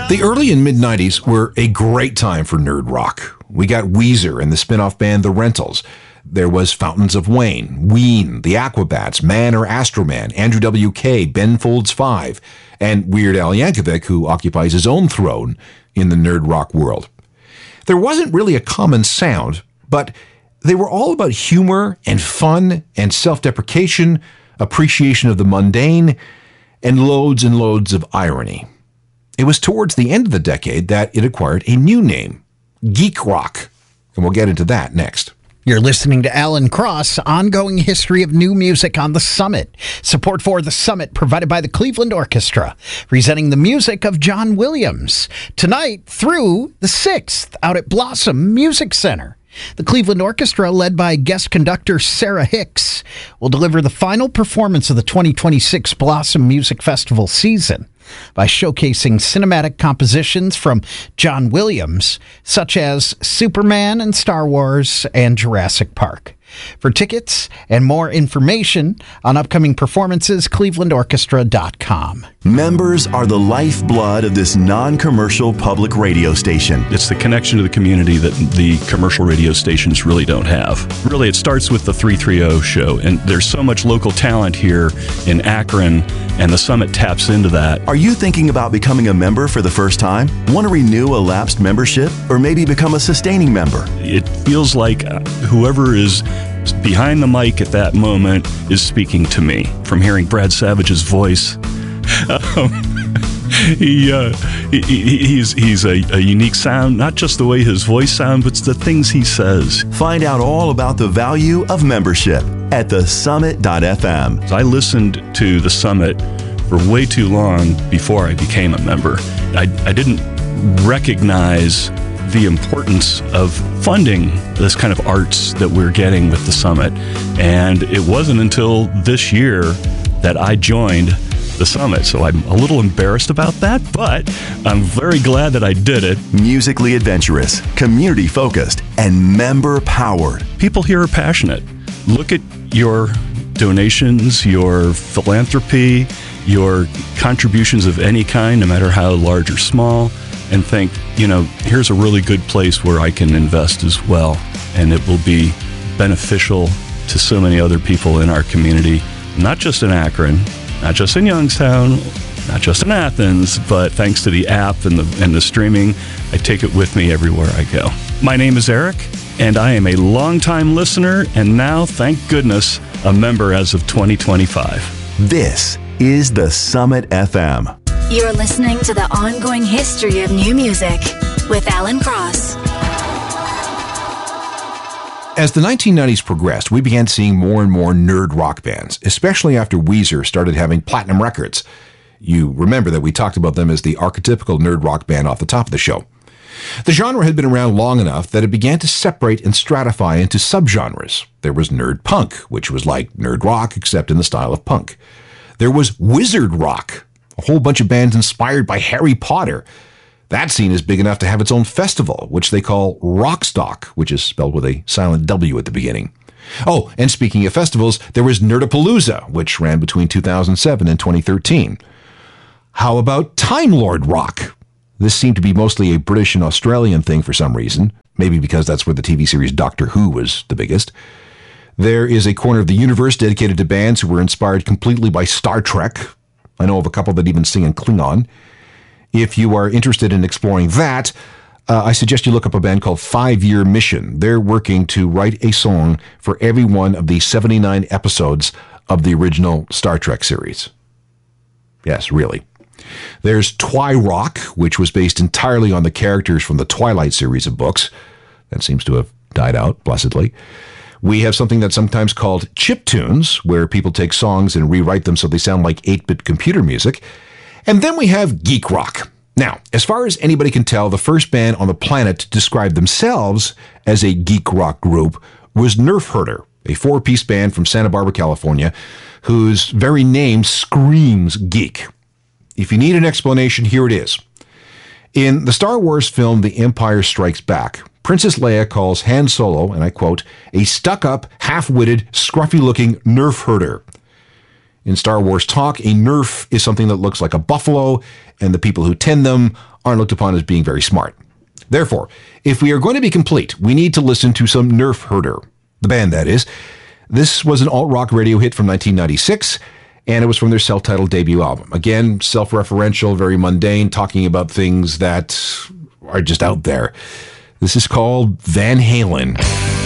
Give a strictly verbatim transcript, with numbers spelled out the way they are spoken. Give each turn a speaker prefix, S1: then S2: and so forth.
S1: The early and mid-nineties were a great time for nerd rock. We got Weezer and the spin-off band The Rentals. There was Fountains of Wayne, Ween, the Aquabats, Man or Astroman, Andrew W K, Ben Folds Five, and Weird Al Yankovic, who occupies his own throne in the nerd rock world. There wasn't really a common sound, but they were all about humor and fun and self-deprecation, appreciation of the mundane, and loads and loads of irony. It was towards the end of the decade that it acquired a new name, geek rock, and we'll get into that next.
S2: You're listening to Alan Cross, Ongoing History of New Music on the Summit. Support for the Summit provided by the Cleveland Orchestra, presenting the music of John Williams, tonight through the sixth out at Blossom Music Center. The Cleveland Orchestra, led by guest conductor Sarah Hicks, will deliver the final performance of the twenty twenty-six Blossom Music Festival season by showcasing cinematic compositions from John Williams, such as Superman and Star Wars and Jurassic Park. For tickets and more information on upcoming performances, cleveland orchestra dot com.
S3: Members are the lifeblood of this non-commercial public radio station.
S4: It's the connection to the community that the commercial radio stations really don't have. Really, it starts with the three thirty show, and there's so much local talent here in Akron, and the Summit taps into that.
S3: Are you thinking about becoming a member for the first time? Want to renew a lapsed membership, or maybe become a sustaining member?
S4: It feels like whoever is behind the mic at that moment is speaking to me. From hearing Brad Savage's voice, um, he, uh, he he's he's a, a unique sound, not just the way his voice sounds, but the things he says.
S3: Find out all about the value of membership at the summit dot f m.
S4: I listened to the Summit for way too long before I became a member. I, I didn't recognize the importance of funding this kind of arts that we're getting with the Summit. And it wasn't until this year that I joined the Summit. So I'm a little embarrassed about that, but I'm very glad that I did it.
S3: Musically adventurous, community-focused, and member-powered.
S4: People here are passionate. Look at your donations, your philanthropy, your contributions of any kind, no matter how large or small, and think, you know, here's a really good place where I can invest as well, and it will be beneficial to so many other people in our community, not just in Akron, not just in Youngstown, not just in Athens, but thanks to the app and the and the streaming, I take it with me everywhere I go. My name is Eric, and I am a longtime listener, and now, thank goodness, a member as of twenty twenty-five.
S3: This is the Summit F M.
S5: You're listening to the Ongoing History of New Music with Alan Cross.
S1: As the nineteen nineties progressed, we began seeing more and more nerd rock bands, especially after Weezer started having platinum records. You remember that we talked about them as the archetypical nerd rock band off the top of the show. The genre had been around long enough that it began to separate and stratify into subgenres. There was nerd punk, which was like nerd rock except in the style of punk. There was wizard rock, a whole bunch of bands inspired by Harry Potter. That scene is big enough to have its own festival, which they call Rockstock, which is spelled with a silent W at the beginning. Oh, and speaking of festivals, there was Nerdapalooza, which ran between two thousand seven and twenty thirteen. How about Time Lord Rock? This seemed to be mostly a British and Australian thing for some reason, maybe because that's where the T V series Doctor Who was the biggest. There is a corner of the universe dedicated to bands who were inspired completely by Star Trek. I know of a couple that even sing in Klingon. If you are interested in exploring that, uh, I suggest you look up a band called Five Year Mission. They're working to write a song for every one of the seventy-nine episodes of the original Star Trek series. Yes, really. There's Twi-Rock, which was based entirely on the characters from the Twilight series of books. That seems to have died out, blessedly. We have something that's sometimes called chiptunes, where people take songs and rewrite them so they sound like eight-bit computer music. And then we have geek rock. Now, as far as anybody can tell, the first band on the planet to describe themselves as a geek rock group was Nerf Herder, a four-piece band from Santa Barbara, California, whose very name screams geek. If you need an explanation, here it is. In the Star Wars film The Empire Strikes Back, Princess Leia calls Han Solo, and I quote, a stuck-up, half-witted, scruffy-looking Nerf herder. In Star Wars talk, a Nerf is something that looks like a buffalo, and the people who tend them aren't looked upon as being very smart. Therefore, if we are going to be complete, we need to listen to some Nerf Herder. The band, that is. This was an alt-rock radio hit from nineteen ninety-six, and it was from their self-titled debut album. Again, self-referential, very mundane, talking about things that are just out there. This is called Van Halen.